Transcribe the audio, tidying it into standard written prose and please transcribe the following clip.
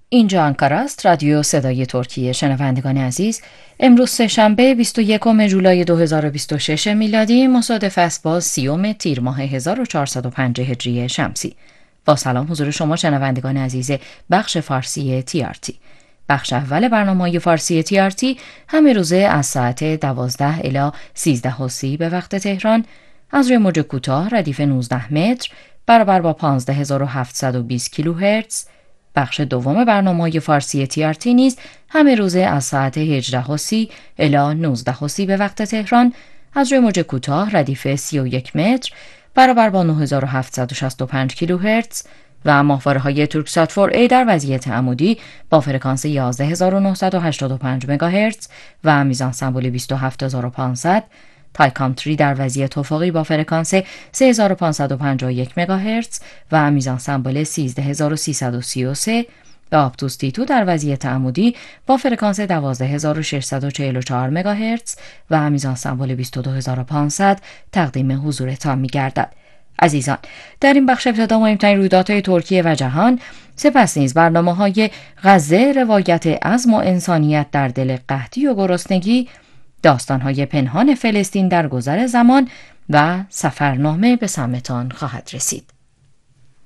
اینجا آنکارا است، رادیو صدای ترکیه. شنوندگان عزیز، امروز سه‌شنبه 21 جولای 2026 میلادی مصادف است با 30 تیر ماه 1405 هجری شمسی. با سلام حضور شما شنوندگان عزیز بخش فارسی TRT. بخش اول برنامه فارسی TRT همه روزه از ساعت 12 الی 13:30 به وقت تهران از روی موج کوتاه ردیف 19 متر برابر با 15720 کیلوهرتز. بخش دوم برنامه فارسی TRT نیز همه روزه از ساعت 18:30 الی 19:30 به وقت تهران از روی موج کوتاه ردیف 31 متر برابر با 9765 کیلوهرتز و ماهواره‌های تورکسات 4A در وضعیت عمودی با فرکانس 11985 مگاهرتز و میزان سمبل 27500، تای کانتری در وضعیت افقی با فرکانس 3551 مگاهرتز و میزان سمبل 13333 و آپتوس تی 2 در وضعیت عمودی با فرکانس 12644 مگاهرتز و میزان سمبل 22500 تقدیم حضورتان می‌گردد. عزیزان، در این بخش ابتدا مهمترین رویدادهای ترکیه و جهان، سپس نیز برنامه‌های غزه، روایت عزم و انسانیت در دل قحطی و گرسنگی، داستان‌های پنهان فلسطین در گذر زمان و سفرنامه به سمتان خواهد رسید.